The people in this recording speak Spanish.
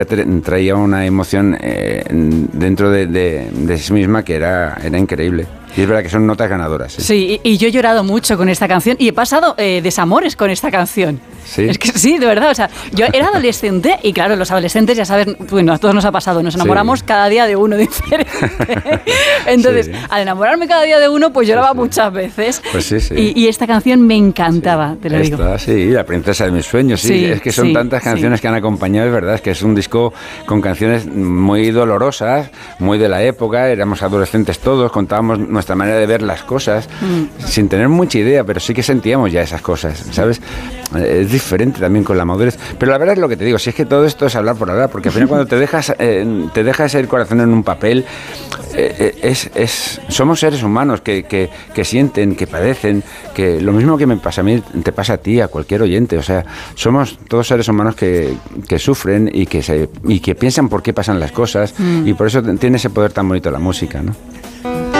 traía una emoción dentro de sí misma que era increíble. Y es verdad que son notas ganadoras. Sí, y yo he llorado mucho con esta canción y he pasado desamores con esta canción. ¿Sí? Es que sí, de verdad. O sea, yo era adolescente y claro, los adolescentes ya saben, bueno, a todos nos ha pasado, nos enamoramos cada día de uno diferente. Entonces, al enamorarme cada día de uno, pues lloraba muchas veces. Pues sí. Y esta canción me encantaba, te lo digo. Sí, La princesa de mis sueños, sí. Es que son tantas canciones que han acompañado, es verdad, es que es un disco con canciones muy dolorosas, muy de la época, éramos adolescentes todos, contábamos nuestra manera de ver las cosas, sin tener mucha idea, pero sí que sentíamos ya esas cosas, ¿sabes? Es diferente también con la madurez, pero la verdad es lo que te digo, si es que todo esto es hablar por hablar, porque al final cuando te dejas el corazón en un papel, somos seres humanos que sienten, que padecen, que lo mismo que me pasa a mí, te pasa a ti, a cualquier oyente, o sea, somos todos seres humanos que sufren y que piensan por qué pasan las cosas, y por eso tiene ese poder tan bonito la música, ¿no?